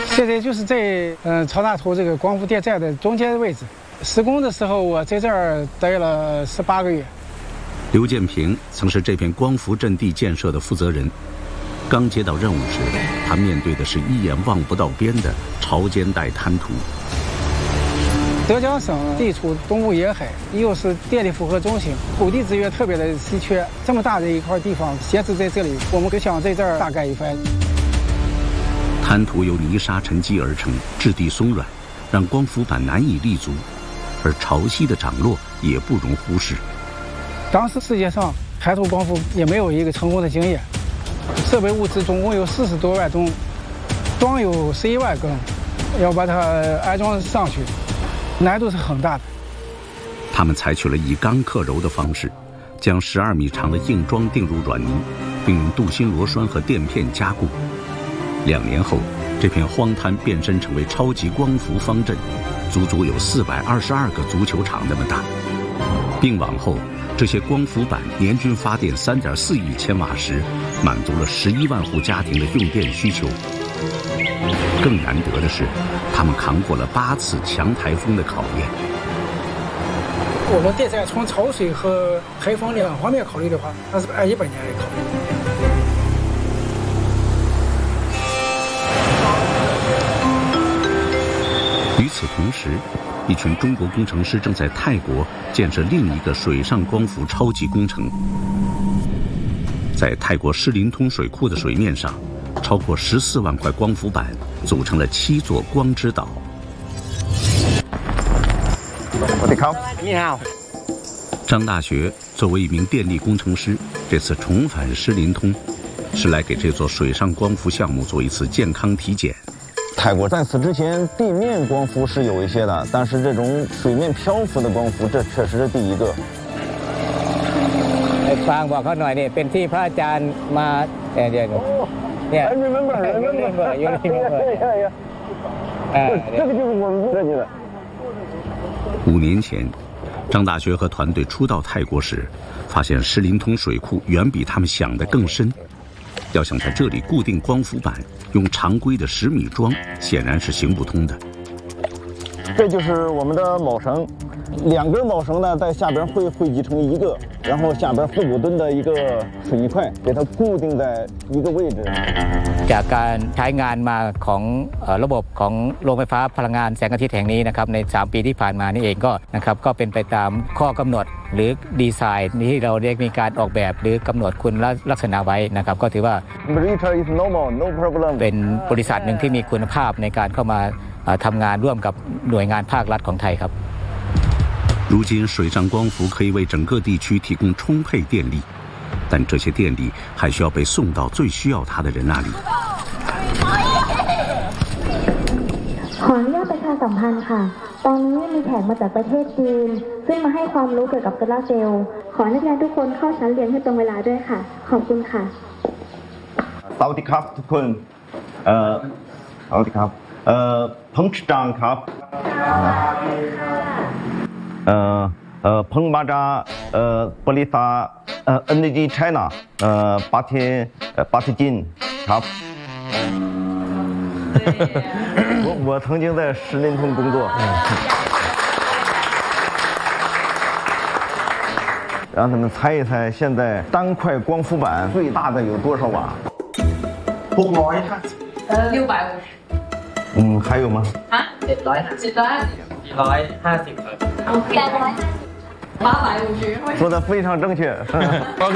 现在就是在曹大图这个光伏电站的中间位置。施工的时候，我在这儿待了18个月。 刘建平曾是这片光伏阵地建设的负责人。刚接到任务时，他面对的是一眼望不到边的潮间带滩涂。 浙江省地处东部沿海，又是电力负荷中心，土地资源特别的稀缺。这么大的一块地方闲置在这里，我们就想在这儿大干一番。 滩涂由泥沙沉积而成，质地松软，让光伏板难以立足，而潮汐的涨落也不容忽视。 当时世界上滩涂光伏也没有一个成功的经验。设备物资总共有40多万吨，桩有11万根，要把它安装上去，难度是很大的。 他们采取了以钢克柔的方式，将12米长的硬桩钉入软泥，并用镀锌螺栓和垫片加固。2年后，这片荒滩变身成为超级光伏方阵，足足有422个足球场那么大。并网后，这些光伏板年均发电3.4亿千瓦时，满足了11万户家庭的用电需求。更难得的是，他们扛过了8次强台风的考验。 我们电站从潮水和台风两方面考虑的话，那是按100年来考虑。 与此同时，一群中国工程师正在泰国建设另一个水上光伏超级工程。在泰国诗林通水库的水面上，超过14万块光伏板组成了7座光之岛。 你好。 张大学作为一名电力工程师，这次重返诗林通，是来给这座水上光伏项目做一次健康体检。 泰国在此之前地面光伏是有一些的，但是这种水面漂浮的光伏，这确实是第一个。 ฟังบอกเขาหน่อยนี่เป็นที่พระอาจารย์มาเนี่ย这个就是我们设计的。 5年前，张大学和团队初到泰国时，发现诗林通水库远比他们想的更深。要想在这里固定光伏板，用常规的10米桩显然是行不通的。 这就是我们的铆绳，2根铆绳呢在下边会汇集成一个，然后下边4-5吨的一个水泥块，给它固定在一个位置。 จากการใช้งานมาของระบบของโรงไฟฟ้าพลังงานแสงอาทิตย์แห่งนี้นะครับใน3 ปีที่ผ่านมานี่เองก็นะครับก็เป็นไปตามข้อกำหนดหรือดีไซน์ที่เราได้มีการออกแบบหรือกำหนดคุณลักษณะไว้นะครับก็ถือว่าเป็นบริษัทหนึ่งที่มีคุณภาพในการเข้ามาทำงานร่วมกับหน่วยงานภาครัฐของไทยครับ如今水上光伏可以为整个地区提供充沛电力，但这些电力还需要被送到最需要它的人那里。 ขออนุญาตประชาสัมพันธ์ค่ะตอนนี้มีแขกมาจากประเทศจีนซึ่งมาให้ความรู้เกี่ยวกับโซลาร์เซลล์ขอนักเรียนทุกคนเข้าชั้นเรียนให้ตรงเวลาด้วยค่ะขอบคุณค่ะสวัสดีครับทุกคนสวัสดีครับผมชื่อจางครับผมมาจากบริษัทEnergy China 八天金ครับ我曾经在诗林通工作让他们猜一猜现在单块光伏板最大的有多少瓦650还有吗750说的非常正确OK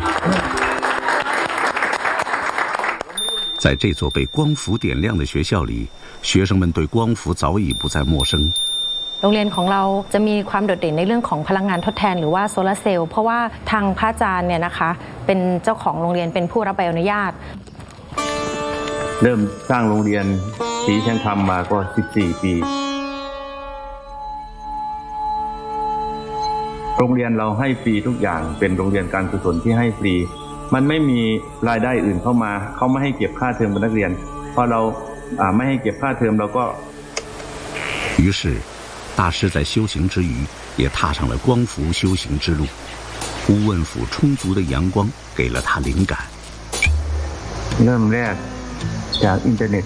在这座被光伏点亮的学校里，学生们对光伏早已不再陌生。 โรงเรียนของเราจะมีความโดดเด่นในเรื่องของพลังงานทดแทนหรือว่าโซลาร์เซลล์เพราะว่าทางพระอาจารย์เนี่ยนะคะเป็นเจ้าของโรงเรียนเป็นผู้รับใบอนุญาตเริ่มสร้างโรงเรียนปีที่ทำมาก็14 ปีโรงเรียนเราให้ฟรีทุกอย่างเป็นโรงเรียนการกุศลที่ให้ฟรีมันไม่มีรายได้อื่นเข้ามาเขาไม่ให้เก็บค่าเทอมของนักเรียนพอเราไม่ให้เก็บค่าเทอมเราก็于是大师在修行之余也踏上了光伏修行之路乌汶府充足的阳光给了他灵感เริ่มแรกจากอินเทอร์เน็ต